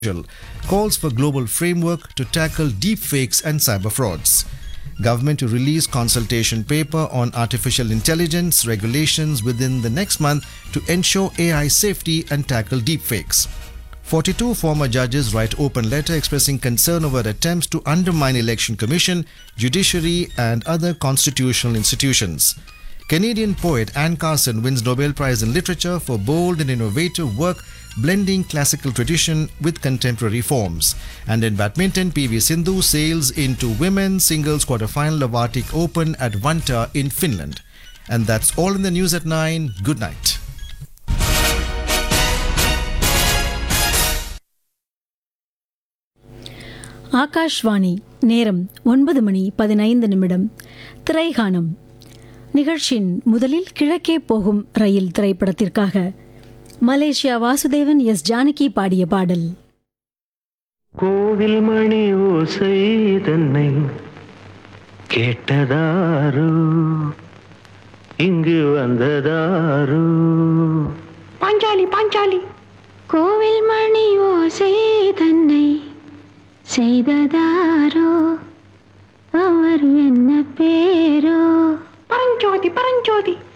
calls for global framework to tackle deepfakes and cyber frauds. Government to release consultation paper on artificial intelligence regulations within the next month to ensure AI safety and tackle deepfakes. 42 former judges write open letter expressing concern over attempts to undermine Election Commission, judiciary and other constitutional institutions. Canadian poet Anne Carson wins Nobel Prize in Literature for bold and innovative work blending classical tradition with contemporary forms. And in badminton, PV Sindhu sails into women's singles quarterfinal of Arctic Open at Vantaa in Finland. And that's all in the news at 9. Good night. Akashvani நேரம் 9:15 திரைகாணம் நிகழ்ச்சியின் முதலில் கிழக்கே போகும் ரயில் திரைப்படத்திற்காக Malaysia Vasudevan S Janaki பாடிய பாடல். கோவில் மணி ஓசை தன்னை கேட்டதாரோ இங்கு வந்ததாரோ பாஞ்சாலி பாஞ்சாலி கோவில் மணி ஓசை தன்னை செய்ததாரோ அவர் என்ன பேரோ பரஞ்சோதி பரஞ்சோதி